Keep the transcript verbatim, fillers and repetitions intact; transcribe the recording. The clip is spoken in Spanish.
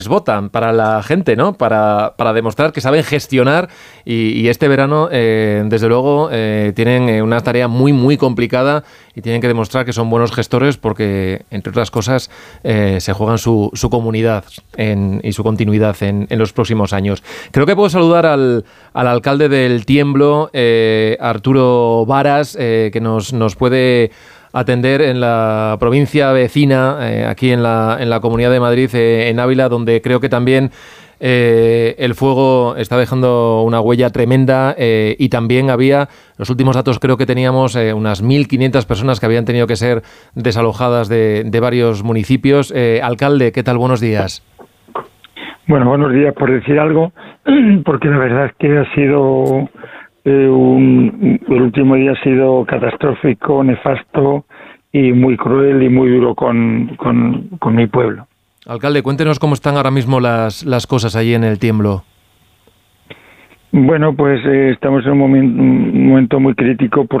votan para la gente, ¿no? Para, para demostrar que saben gestionar y, y este verano, eh, desde luego, eh, tienen eh, una tarea muy, muy complicada y tienen que demostrar que son buenos gestores porque, entre otras cosas, eh, se juegan su, su comunidad en, y su continuidad en, en los próximos años. Creo que puedo saludar al, al alcalde del Tiemblo, eh, Arturo Varas, eh, que nos, nos puede atender en la provincia vecina, eh, aquí en la, en la Comunidad de Madrid, eh, en Ávila, donde creo que también eh, el fuego está dejando una huella tremenda eh, y también había, los últimos datos creo que teníamos eh, unas mil quinientas personas que habían tenido que ser desalojadas de, de varios municipios. Eh, alcalde, ¿qué tal? Buenos días. Bueno, buenos días, por decir algo, porque la verdad es que ha sido... Eh, un, el último día ha sido catastrófico, nefasto y muy cruel y muy duro con, con, con mi pueblo. Alcalde, cuéntenos cómo están ahora mismo las, las cosas allí en el Tiemblo. Bueno, pues eh, estamos en un momento, un momento muy crítico por